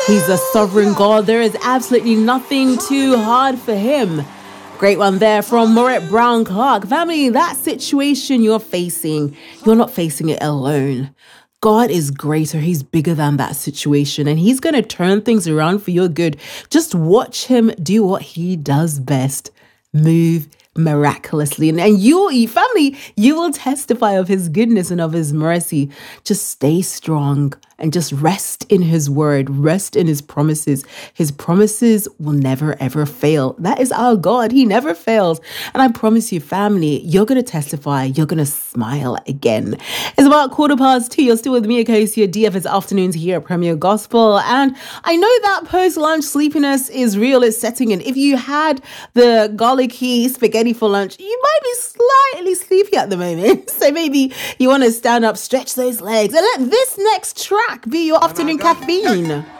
He's a sovereign God. There is absolutely nothing too hard for him. Great one there from Moret Brown Clark. Family, that situation you're facing, you're not facing it alone. God is greater. He's bigger than that situation, and he's going to turn things around for your good. Just watch him do what he does best. Move miraculously. And you, family, you will testify of his goodness and of his mercy. Just stay strong and just rest in his word, rest in his promises. His promises will never, ever fail. That is our God. He never fails. And I promise you, family, you're going to testify. You're going to smile again. It's about 2:15. You're still with me, Akosia DF's afternoons here at Premier Gospel. And I know that post-lunch sleepiness is real. It's setting in. If you had the garlicky spaghetti for lunch, you might be slightly sleepy at the moment. So maybe you want to stand up, stretch those legs, and let this next track be your afternoon caffeine.